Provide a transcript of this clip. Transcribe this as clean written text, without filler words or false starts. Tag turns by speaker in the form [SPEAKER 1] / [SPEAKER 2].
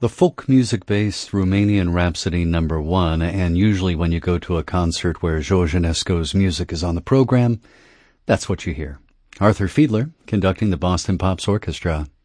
[SPEAKER 1] The folk music-based Romanian Rhapsody #1, and usually when you go to a concert where George Enesco's music is on the program, that's what you hear. Arthur Fiedler conducting the Boston Pops Orchestra.